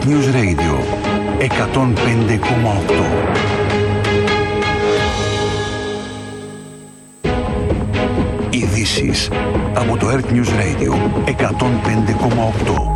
News Radio 105,8. Ειδήσεις από το Earth News Radio 105,8.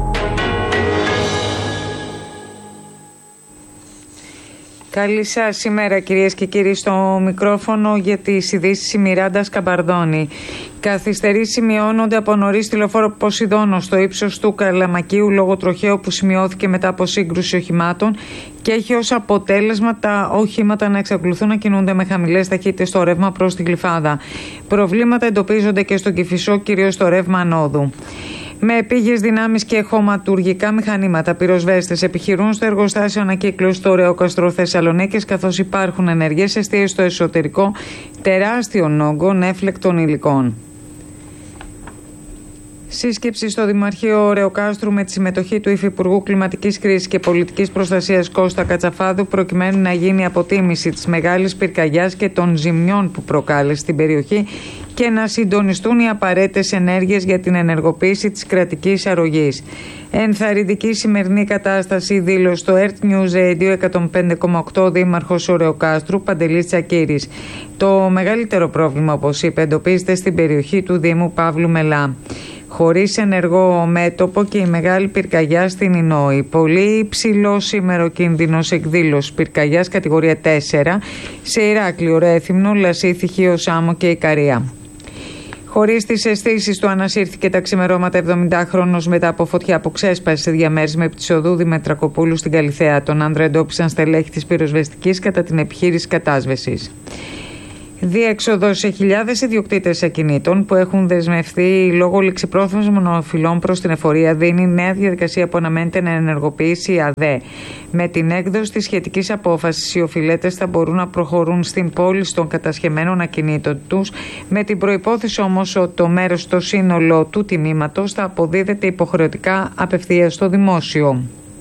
Καλή σας ημέρα, κυρίες και κύριοι. Στο μικρόφωνο για τις ειδήσεις η Μιράντα Σκαμπαρδόνη. Καθυστερήσεις σημειώνονται από νωρίς στη λεωφόρο Ποσειδώνο στο ύψος του Καλαμακίου λόγω τροχαίου που σημειώθηκε μετά από σύγκρουση οχημάτων και έχει ως αποτέλεσμα τα οχήματα να εξακολουθούν να κινούνται με χαμηλές ταχύτητες στο ρεύμα προς τη Γλυφάδα. Προβλήματα εντοπίζονται και στον Κηφισό, κυρίως στο ρεύμα ανόδου. Με επίγειες δυνάμεις και χωματουργικά μηχανήματα, πυροσβέστες επιχειρούν στο εργοστάσιο ανακύκλωσης στο Ρεόκαστρο Θεσσαλονίκης, καθώς υπάρχουν ενεργές εστίες στο εσωτερικό τεράστιων όγκων έφλεκτων υλικών. Σύσκεψη στο Δημαρχείο Ρεοκάστρου με τη συμμετοχή του Υφυπουργού Κλιματικής Κρίσης και Πολιτικής Προστασίας Κώστα Κατσαφάδου, προκειμένου να γίνει αποτίμηση της μεγάλης πυρκαγιάς και των ζημιών που προκάλεσε στην περιοχή και να συντονιστούν οι απαραίτητες ενέργειες για την ενεργοποίηση της κρατικής αρρωγής. Ενθαρρυντική σημερινή κατάσταση δήλωσε στο Earth News Radio 105,8 Δήμαρχος Ρεοκάστρου Παντελής Τσακύρης. Το μεγαλύτερο πρόβλημα, όπως είπε, εντοπίζεται στην περιοχή του Δήμου Παύλου Μελά. Χωρίς ενεργό μέτωπο και η μεγάλη πυρκαγιά στην Ινόη. Πολύ υψηλό σήμερα κίνδυνος εκδήλωσης πυρκαγιάς κατηγορία 4 σε Ηράκλειο, Ρέθυμνο, Λασίθι, Χίο Σάμο και Ικαρία. Χωρίς τις αισθήσεις του ανασύρθηκε τα ξημερώματα 70χρονος μετά από φωτιά που ξέσπασε σε διαμέρισμα επί της οδού Δημετρακοπούλου στην Καλιθέα. Τον άντρα εντόπισαν στελέχη της πυροσβεστικής κατά την επιχείρηση κατάσβεσης. Διέξοδο σε χιλιάδες ιδιοκτήτες ακινήτων που έχουν δεσμευτεί λόγω ληξιπρόθεσμων μονοφυλών προς την εφορία δίνει νέα διαδικασία που αναμένεται να ενεργοποιήσει η ΑΔΕ. Με την έκδοση της σχετικής απόφασης, οι οφειλέτες θα μπορούν να προχωρούν στην πώληση των κατασχεμένων ακινήτων τους, με την προϋπόθεση όμως ότι το μέρος, το σύνολο του τιμήματος θα αποδίδεται υποχρεωτικά απευθείας στο δημόσιο.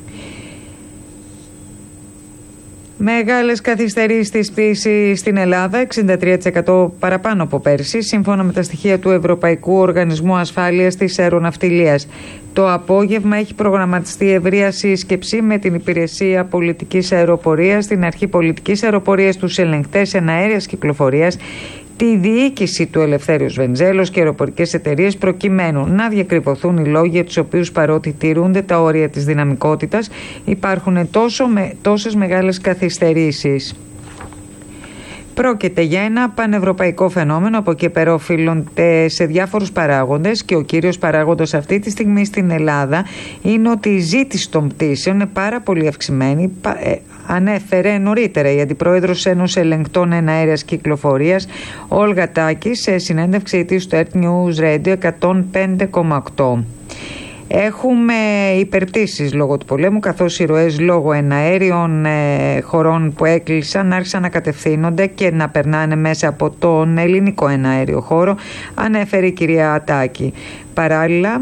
Μεγάλες καθυστερήσεις στις πτήσεις στην Ελλάδα, 63% παραπάνω από πέρσι, σύμφωνα με τα στοιχεία του Ευρωπαϊκού Οργανισμού Ασφάλειας της Αεροναυτιλίας. Το απόγευμα έχει προγραμματιστεί ευρεία σύσκεψη με την Υπηρεσία Πολιτικής Αεροπορίας, την Αρχή Πολιτικής Αεροπορίας, τους ελεγκτές εναέριας κυκλοφορίας, τη διοίκηση του Ελευθέριος Βενιζέλος και αεροπορικές εταιρείες, προκειμένου να διακρυβωθούν οι λόγοι για τους οποίους, παρότι τηρούνται τα όρια της δυναμικότητας, υπάρχουν τόσες μεγάλες καθυστερήσεις. Πρόκειται για ένα πανευρωπαϊκό φαινόμενο, από εκεί πέρα οφείλονται σε διάφορους παράγοντες και ο κύριος παράγοντας αυτή τη στιγμή στην Ελλάδα είναι ότι η ζήτηση των πτήσεων είναι πάρα πολύ αυξημένη. Ανέφερε νωρίτερα η Αντιπρόεδρος Ένωσης Ελεγκτών Εναέριας Κυκλοφορίας, Όλγα Τάκη, σε συνέντευξή της στο Earth News Radio 105,8. Έχουμε υπερπτήσεις λόγω του πολέμου, καθώς οι ροές λόγω εναέριων χωρών που έκλεισαν άρχισαν να κατευθύνονται και να περνάνε μέσα από τον ελληνικό εναέριο χώρο, ανέφερε η κυρία Τάκη. Παράλληλα,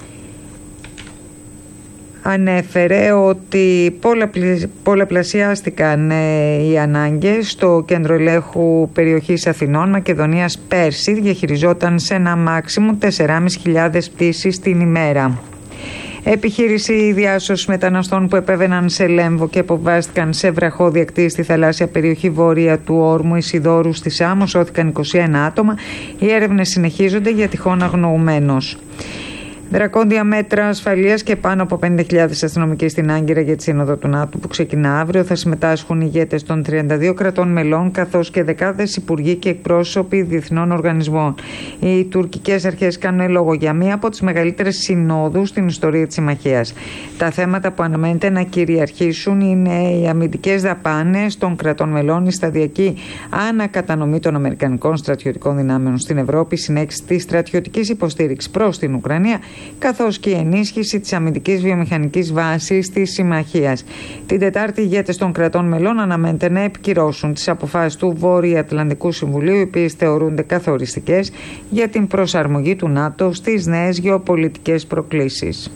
ανέφερε ότι πολλαπλασιάστηκαν οι ανάγκες στο κέντρο ελέγχου περιοχής Αθηνών Μακεδονίας. Πέρσι διαχειριζόταν σε ένα μάξιμου 4.500 πτήσεις την ημέρα. Επιχείρηση διάσωσης μεταναστών που επέβαιναν σε Λέμβο και αποβάστηκαν σε βραχώδη ακτή στη θαλάσσια περιοχή βόρεια του όρμου Ισιδώρου στη Σάμο. Σώθηκαν 21 άτομα. Οι έρευνες συνεχίζονται για τυχόν αγνοουμένος. Δρακόντια μέτρα ασφαλείας και πάνω από 50.000 αστυνομικοί στην Άγκυρα για τη Σύνοδο του ΝΑΤΟ που ξεκινά αύριο. Θα συμμετάσχουν ηγέτες των 32 κρατών μελών, καθώς και δεκάδες υπουργοί και εκπρόσωποι διεθνών οργανισμών. Οι τουρκικές αρχές κάνουν λόγο για μία από τις μεγαλύτερες συνόδους στην ιστορία της συμμαχίας. Τα θέματα που αναμένεται να κυριαρχήσουν είναι οι αμυντικές δαπάνες των κρατών μελών, η σταδιακή ανακατανομή των αμερικανικών στρατιωτικών δυνάμεων στην Ευρώπη, η συνέχιση της στρατιωτικής υποστήριξης προς την Ουκρανία, καθώς και η ενίσχυση της αμυντικής βιομηχανικής βάσης της συμμαχίας. Την Τετάρτη, οι ηγέτες των κρατών μελών αναμένεται να επικυρώσουν τις αποφάσεις του Βόρειο-Ατλαντικού Συμβουλίου, οι οποίες θεωρούνται καθοριστικές για την προσαρμογή του ΝΑΤΟ στις νέες γεωπολιτικές προκλήσεις.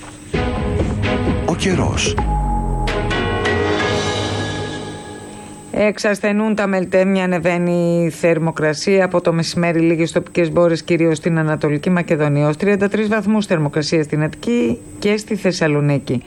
Ο καιρός. Εξασθενούν τα μελτέμια, ανεβαίνει η θερμοκρασία. Από το μεσημέρι λίγες τοπικές μπόρες, κυρίως στην Ανατολική Μακεδονία. Ως 33 βαθμούς θερμοκρασία στην Αττική και στη Θεσσαλονίκη.